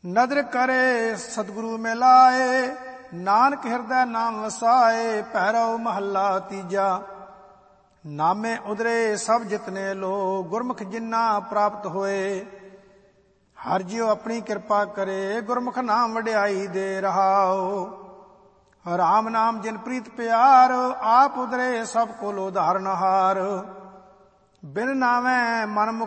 ਨਦਰ ਕਰੇ ਸਤਿਗੁਰੂ ਮਿਲਾਏ, ਨਾਨਕ ਹਿਰਦੈ ਨਾਮ ਵਸਾਏ। ਭੈਰਵ ਮਹੱਲਾ ਤੀਜਾ। ਨਾਮੇ ਉਦਰੇ ਸਭ ਜਿਤਨੇ ਲੋ, ਗੁਰਮੁਖ ਜਿਨ੍ਹਾਂ ਪ੍ਰਾਪਤ ਹੋਏ। ਹਰਿ ਜਿਉ ਆਪਣੀ ਕਿਰਪਾ ਕਰੇ, ਗੁਰਮੁਖ ਨਾਮ ਵਡਿਆਈ ਦੇ ਰਹਾਓ। ਰਾਮ ਨਾਮ ਜਿਨ ਪ੍ਰੀਤ ਪਿਆਰ, ਆਪ ਉਦਰੇ ਸਭ ਕੋਲ ਉਧਾਰਨ ਹਾਰ। ਬਿਨ ਨਾਵੈ ਮਨ